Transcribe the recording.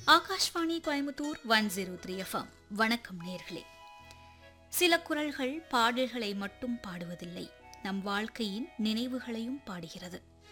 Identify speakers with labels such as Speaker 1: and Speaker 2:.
Speaker 1: Akashvani Coimbatore 103 FM. வணக்கம் நேர்களே. சில குரல்கள் பாடல்களை மட்டும் பாடுவதில்லை, நம் வாழ்க்கையின் நினைவுகளையும் பாடுகிறது.